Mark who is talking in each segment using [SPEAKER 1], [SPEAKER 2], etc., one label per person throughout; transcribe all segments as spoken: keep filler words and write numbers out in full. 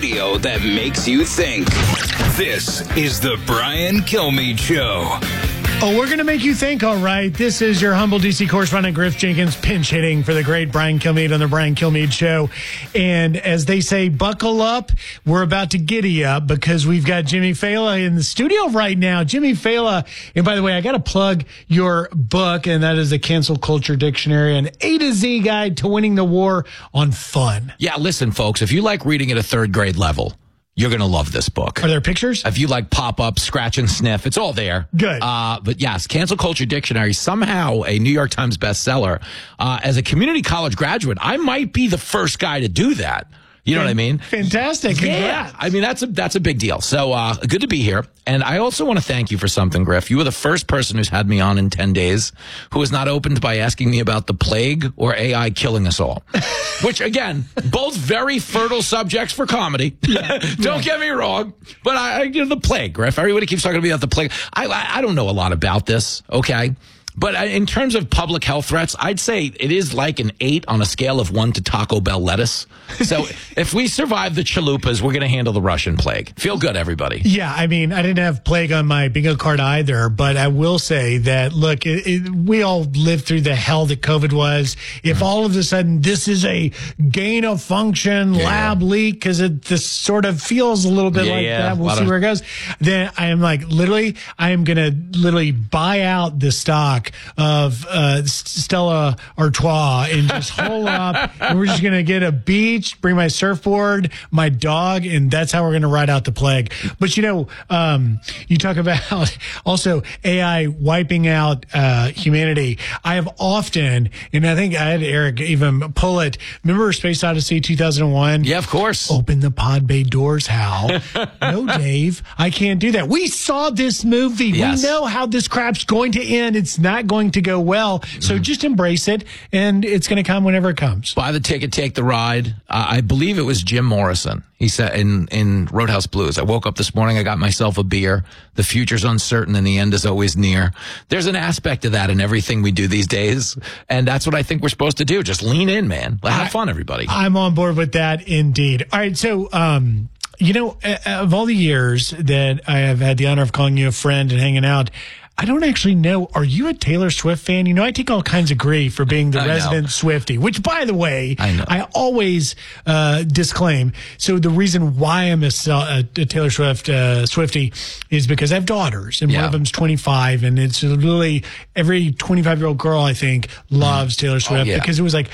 [SPEAKER 1] radio that makes you think. This is the Brian Kilmeade Show.
[SPEAKER 2] Oh, we're going to make you think, all right. This is your humble D C correspondent, Griff Jenkins, pinch hitting for the great Brian Kilmeade on the Brian Kilmeade Show. And as they say, buckle up. We're about to giddy up because we've got Jimmy Failla in the studio right now. Jimmy Failla, and by the way, I got to plug your book, and that is the Cancel Culture Dictionary, an A to Z guide to winning the war on fun.
[SPEAKER 3] Yeah, listen, folks, if you like reading at a third grade level, you're going to love this book.
[SPEAKER 2] Are there pictures?
[SPEAKER 3] If you like pop-up, scratch and sniff, it's all there.
[SPEAKER 2] Good.
[SPEAKER 3] Uh, but yes, Cancel Culture Dictionary, somehow a New York Times bestseller. Uh, as a community college graduate, I might be the first guy to do that. You know what I mean?
[SPEAKER 2] Fantastic.
[SPEAKER 3] Yeah.
[SPEAKER 2] Congrats.
[SPEAKER 3] I mean, that's a, that's a big deal. So, uh, good to be here. And I also want to thank you for something, Griff. You were the first person who's had me on in ten days who was not opened by asking me about the plague or A I killing us all. Which, again, both very fertile subjects for comedy. Yeah. Don't yeah. get me wrong. But I, you know, the plague, Griff. Everybody keeps talking to me about the plague. I, I, I don't know a lot about this, okay? But in terms of public health threats, I'd say it is like an eight on a scale of one to Taco Bell lettuce. So if we survive the chalupas, we're going to handle the Russian plague. Feel good, everybody.
[SPEAKER 2] Yeah, I mean, I didn't have plague on my bingo card either, but I will say that, look, it, it, we all lived through the hell that COVID was. If mm. all of a sudden this is a gain of function yeah, lab yeah. leak, because it this sort of feels a little bit
[SPEAKER 3] yeah,
[SPEAKER 2] like
[SPEAKER 3] yeah.
[SPEAKER 2] that, we'll see
[SPEAKER 3] of-
[SPEAKER 2] where it goes. Then I am like, literally, I am going to literally buy out the stock of uh, Stella Artois and just hole up. And we're just going to get a beach, bring my surfboard, my dog, and that's how we're going to ride out the plague. But, you know, um, you talk about also A I wiping out uh, humanity. I have often, and I think I had Eric even pull it, remember Space Odyssey two thousand one?
[SPEAKER 3] Yeah, of course.
[SPEAKER 2] Open the pod bay doors, Hal. No, Dave, I can't do that. We saw this movie.
[SPEAKER 3] Yes.
[SPEAKER 2] We know how this crap's going to end. It's not going to go well. So mm. just embrace it, and it's going to come whenever it comes.
[SPEAKER 3] Buy the ticket, take the ride. Uh, I believe it was Jim Morrison. He said in, in Roadhouse Blues, I woke up this morning, I got myself a beer. The future's uncertain and the end is always near. There's an aspect of that in everything we do these days. And that's what I think we're supposed to do. Just lean in, man. Have I, fun, everybody.
[SPEAKER 2] I'm on board with that indeed. All right. So, um, you know, of all the years that I have had the honor of calling you a friend and hanging out, I don't actually know. Are you a Taylor Swift fan? You know, I take all kinds of grief for being the
[SPEAKER 3] I
[SPEAKER 2] resident
[SPEAKER 3] know.
[SPEAKER 2] Swiftie, which, by the way,
[SPEAKER 3] I, know.
[SPEAKER 2] I always uh, disclaim. So the reason why I'm a, a, a Taylor Swift uh, Swiftie is because I have daughters, and
[SPEAKER 3] yeah.
[SPEAKER 2] one of them's twenty-five, and it's literally every twenty-five-year-old girl, I think, loves Taylor Swift
[SPEAKER 3] oh, yeah.
[SPEAKER 2] because it was like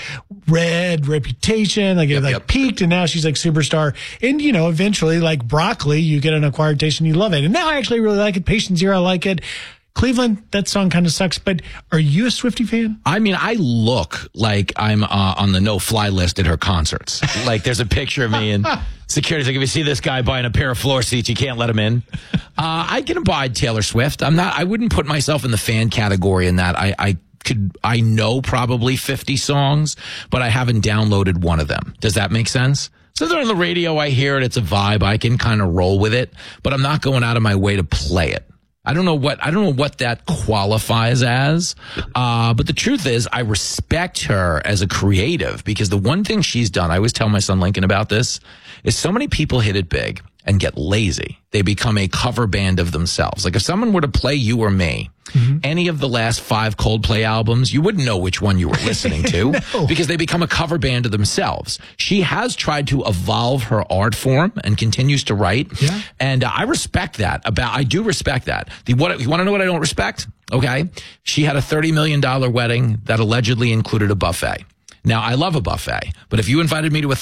[SPEAKER 2] Red, Reputation, like
[SPEAKER 3] yep,
[SPEAKER 2] it like
[SPEAKER 3] yep.
[SPEAKER 2] peaked, and now she's like superstar. And, you know, eventually, like broccoli, you get an acquired taste and you love it. And now I actually really like it. Patient Zero, I like it. Cleveland, that song kind of sucks, but are you a Swiftie fan?
[SPEAKER 3] I mean, I look like I'm uh, on the no-fly list at her concerts. Like, there's a picture of me, and security's like, if you see this guy buying a pair of floor seats, you can't let him in. Uh, I can abide Taylor Swift. I'm not. I wouldn't put myself in the fan category in that. I, I could. I know probably fifty songs, but I haven't downloaded one of them. Does that make sense? So they're on the radio. I hear it. It's a vibe. I can kind of roll with it, but I'm not going out of my way to play it. I don't know what I don't know what that qualifies as, uh, but the truth is I respect her as a creative because the one thing she's done, I always tell my son Lincoln about this, is so many people hit it big and get lazy. They become a cover band of themselves. Like if someone were to play you or me, mm-hmm. any of the last five Coldplay albums, you wouldn't know which one you were listening to no. because they become a cover band of themselves. She has tried to evolve her art form and continues to write.
[SPEAKER 2] Yeah.
[SPEAKER 3] And uh, I respect that about, I do respect that. The, what, you want to know what I don't respect? Okay. She had a thirty million dollars wedding that allegedly included a buffet. Now, I love a buffet, but if you invited me to a